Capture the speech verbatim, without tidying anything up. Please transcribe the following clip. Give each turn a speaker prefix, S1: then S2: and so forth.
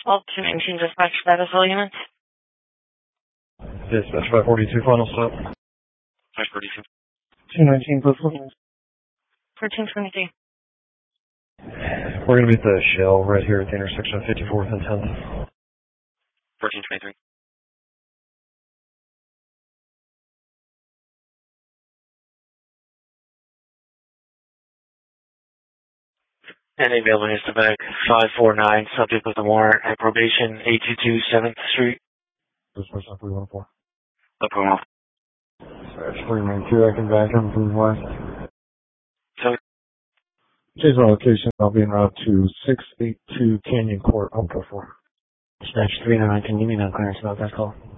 S1: All two nineteen dispatch status, all units.
S2: Dispatch five forty-two, final stop.
S1: five forty-two.
S2: two nineteen, plus one.
S1: fourteen twenty-three.
S2: We're going to be at the Shell right here at the intersection of fifty-fourth and tenth.
S1: fourteen twenty-three. And available is the back five four nine, subject with a warrant at probation, eight two two seventh Street.
S2: Dispatch three one four.
S1: Approval.
S2: Dispatch three nine two, I can back him from the west.
S1: So,
S2: Change my location, I'll be en route to six eighty-two Canyon Court, Alpha four.
S3: Dispatch three nine, can you give me no clearance about that call?